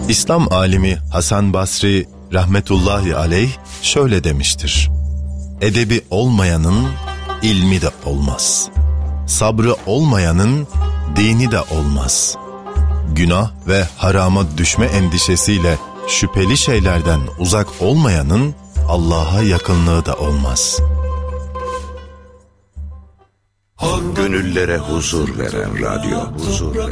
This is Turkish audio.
İslam alimi Hasan Basri rahmetullahi aleyh şöyle demiştir: Edebi olmayanın ilmi de olmaz. Sabrı olmayanın dini de olmaz. Günah ve harama düşme endişesiyle şüpheli şeylerden uzak olmayanın Allah'a yakınlığı da olmaz. Gönüllere huzur veren radyo.